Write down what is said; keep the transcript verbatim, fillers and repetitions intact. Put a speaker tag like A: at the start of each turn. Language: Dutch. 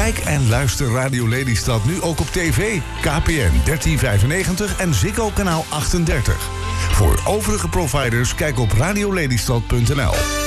A: Kijk en luister Radio Lelystad nu ook op tv, K P N dertien vijfennegentig en Ziggo kanaal achtendertig. Voor overige providers kijk op radiolelystad punt n l.